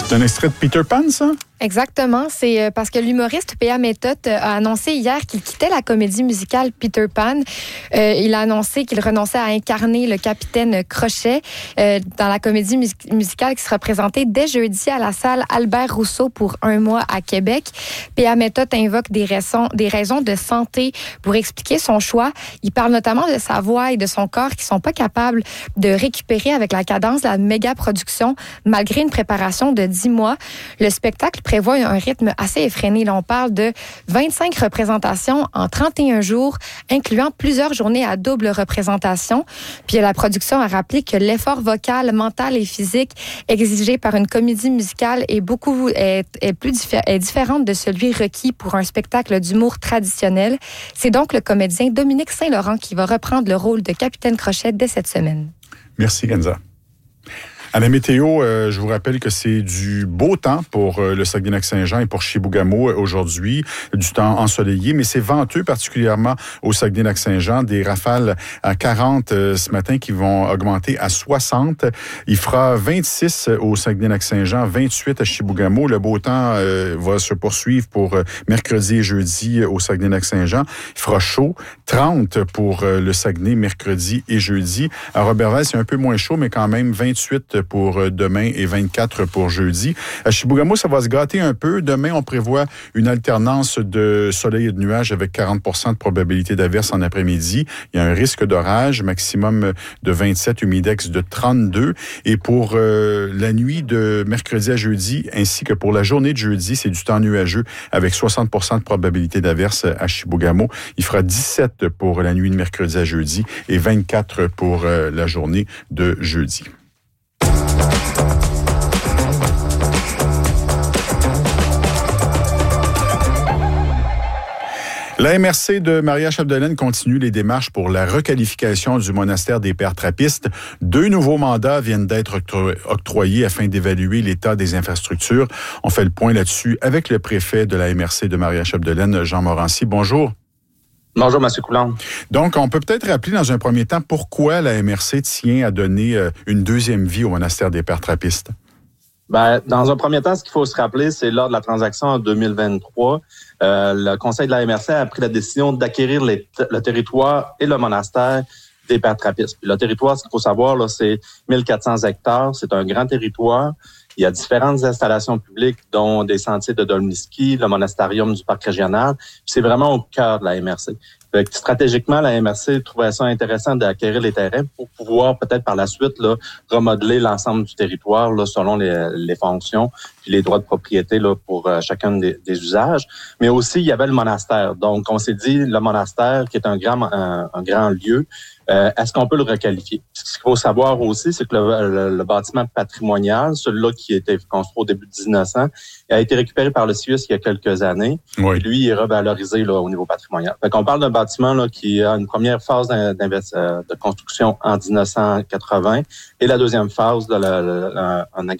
C'est un extrait de Peter Pan, ça? Exactement. C'est parce que l'humoriste P.A. Méthode a annoncé hier qu'il quittait la comédie musicale Peter Pan. Il a annoncé qu'il renonçait à incarner le capitaine Crochet dans la comédie musicale qui sera présentée dès jeudi à la salle Albert Rousseau pour 1 mois à Québec. P.A. Méthode invoque des raisons de santé pour expliquer son choix. Il parle notamment de sa voix et de son corps qui sont pas capables de récupérer avec la cadence de la méga-production malgré une préparation de 10 mois. Le spectacle prévoit un rythme assez effréné. Là, on parle de 25 représentations en 31 jours, incluant plusieurs journées à double représentation. Puis la production a rappelé que l'effort vocal, mental et physique exigé par une comédie musicale est différente de celui requis pour un spectacle d'humour traditionnel. C'est donc le comédien Dominique Saint-Laurent qui va reprendre le rôle de Capitaine Crochet dès cette semaine. Merci, Kenza. À la météo, je vous rappelle que c'est du beau temps pour le Saguenay-Lac-Saint-Jean et pour Chibougamau aujourd'hui, du temps ensoleillé, mais c'est venteux particulièrement au Saguenay-Lac-Saint-Jean, des rafales à 40 ce matin qui vont augmenter à 60. Il fera 26 au Saguenay-Lac-Saint-Jean, 28 à Chibougamau. Le beau temps va se poursuivre pour mercredi et jeudi au Saguenay-Lac-Saint-Jean. Il fera chaud, 30 pour le Saguenay mercredi et jeudi. À Roberval, c'est un peu moins chaud, mais quand même 28 pour demain et 24 pour jeudi. À Chibougamau, ça va se gâter un peu. Demain, on prévoit une alternance de soleil et de nuages avec 40 % de probabilité d'averse en après-midi. Il y a un risque d'orage, maximum de 27, humidex de 32. Et pour la nuit de mercredi à jeudi, ainsi que pour la journée de jeudi, c'est du temps nuageux avec 60 % de probabilité d'averse à Chibougamau. Il fera 17 pour la nuit de mercredi à jeudi et 24 pour la journée de jeudi. La MRC de Maria Chapdelaine continue les démarches pour la requalification du monastère des Pères Trappistes. 2 nouveaux mandats viennent d'être octroyés afin d'évaluer l'état des infrastructures. On fait le point là-dessus avec le préfet de la MRC de Maria Chapdelaine, Jean Morancy. Bonjour. Bonjour, M. Coulombe. Donc, on peut peut-être rappeler dans un premier temps pourquoi la MRC tient à donner une deuxième vie au monastère des Pères Trappistes. Ben, dans un premier temps, ce qu'il faut se rappeler, c'est lors de la transaction en 2023, le Conseil de la MRC a pris la décision d'acquérir le territoire et le monastère des Pères Trappistes. Puis le territoire, ce qu'il faut savoir, là, c'est 1400 hectares. C'est un grand territoire. Il y a différentes installations publiques, dont des sentiers de Dolmiski, le monastérium du parc régional. Puis c'est vraiment au cœur de la MRC. Fait que stratégiquement, la MRC trouvait ça intéressant d'acquérir les terrains pour pouvoir peut-être par la suite là, remodeler l'ensemble du territoire là, selon les fonctions puis les droits de propriété là, pour chacun des usages. Mais aussi, il y avait le monastère. Donc, on s'est dit, le monastère, qui est un grand lieu, est-ce qu'on peut le requalifier? Ce qu'il faut savoir aussi, c'est que le bâtiment patrimonial, celui-là qui a été construit au début de 1900, a été récupéré par le CIUS il y a quelques années. Oui. Et lui, il est revalorisé là, au niveau patrimonial. Fait qu'on parle d'un bâtiment là, qui a une première phase de construction en 1980 et la deuxième phase de un